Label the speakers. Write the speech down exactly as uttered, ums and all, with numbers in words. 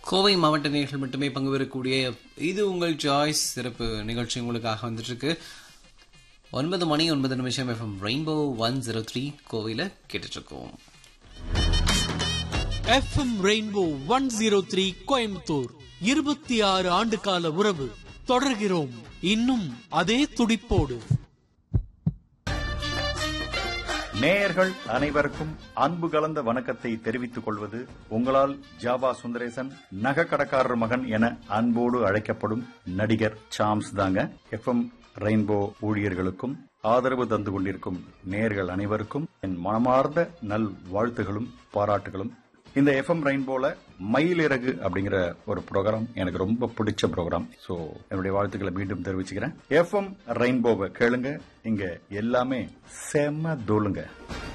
Speaker 1: கோவை மாவட்ட நேயர்கள் மட்டுமே பங்கு பெறக்கூடிய இது உங்கள் சாய்ஸ் சிறப்பு நிகழ்ச்சி உங்களுக்காக வந்துட்டு இருக்கு. ஒன்பது மணி ஒன்பது நிமிஷம் FM rainbow one zero three கோவையில கேட்டுட்டு இருக்கோம்.
Speaker 2: FM rainbow one zero three Coimbatore இருபத்தி ஆறு ஆண்டு கால உறவு தொடர்கிறோம் இன்னும் அதே துடிப்போடு.
Speaker 3: நேயர்கள் அனைவருக்கும் அன்பு கலந்த வணக்கத்தை தெரிவித்துக் கொள்வது உங்களால் ஜாவா சுந்தரேசன், நகை கடக்காரர் மகன் என அன்போடு அழைக்கப்படும் நடிகர் சாம்ஸ் தாங்க. எஃப்எம் ரெயின்போ ஊழியர்களுக்கும் ஆதரவு தந்து கொண்டிருக்கும் நேயர்கள் அனைவருக்கும் என் மனமார்ந்த நல் வாழ்த்துகளும் பாராட்டுகளும். இந்த எஃப்எம் ரெயின்போல மயிலிறகு அப்படிங்கிற ஒரு ப்ரோக்ராம் எனக்கு ரொம்ப பிடிச்ச ப்ரோக்ராம். சோ என்னுடைய வாழ்த்துக்களை மீண்டும் தெரிவிச்சுக்கிறேன். எஃப்எம் ரெயின்போவை கேளுங்க, இங்க எல்லாமே செம்ம தோலுங்க.